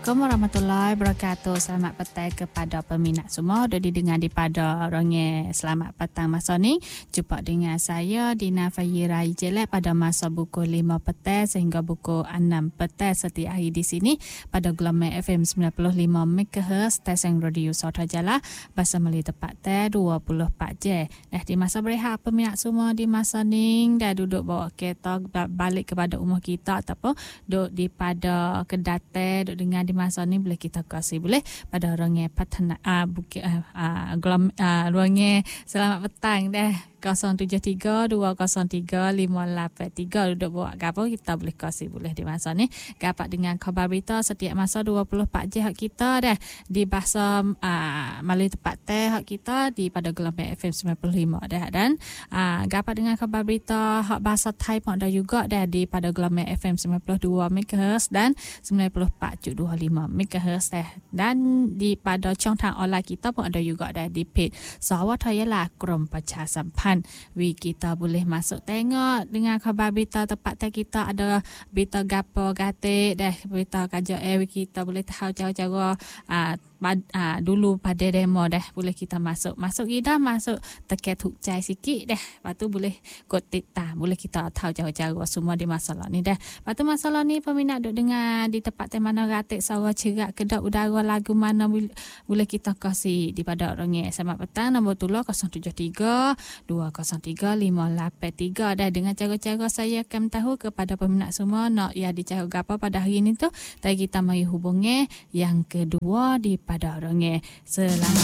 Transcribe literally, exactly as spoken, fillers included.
Assalamualaikum warahmatullahi wabarakatuh. Selamat petang kepada peminat semua. Sudah didengar di pada orangnya selamat petang masa ni. Jumpa dengan saya Dina Fayira Jelek pada masa pukul lima petang sehingga pukul enam petang setiap hari di sini pada gelombang F M sembilan puluh lima megahertz stesen radio Sautra Jala bahasa Melayu tepat teh dua puluh empat jam. Dah di masa berehat peminat semua di masa ni dah duduk bawa kereta balik kepada rumah kita ataupun duduk di pada kedate duduk dengar di masa ni boleh kita kasih boleh pada orangnya patana ah uh, bukit ah uh, uh, uh, orangnya selamat petang dah kosong tujuh tiga dua kosong tiga lima lapan tiga duduk buat gapo kita boleh kasih boleh di masa ni dapat dengan khabar berita setiap masa dua puluh empat jam hak kita dah di bahasa uh, Melayu tepat teh hak kita di pada gelombang F M sembilan puluh lima dah dan uh, dapat dengan khabar berita hak bahasa Thai pun ada juga dah di pada gelombang F M sembilan puluh dua megahertz dan sembilan puluh empat perpuluhan dua lima megahertz dah dan di pada chongtang online kita pun ada juga dah di page Sarawak Krom Pacar Sampan. We kita boleh masuk tengok dengan khabar berita tempat kita ada berita gapo gatik dah berita kaja eh kita boleh tahu cara-cara uh, uh, dulu pada demo dah boleh kita masuk masuk kita masuk teket huk cai sikit dah lepas tu boleh kod tita boleh kita tahu cara-cara semua di masalah ni dah lepas tu masalah ni peminat duk dengar di tempat mana ratik suara cerak kedap udara lagu mana boleh kita kasih di pada orangnya selamat petang nombor tulah kosong tujuh tiga dua kosong tiga lima lapan tiga dah dengan cara-cara saya akan tahu kepada peminat semua nak ya dicara apa pada hari ini tu tadi kita mari hubungi yang kedua di pada orangnya selamat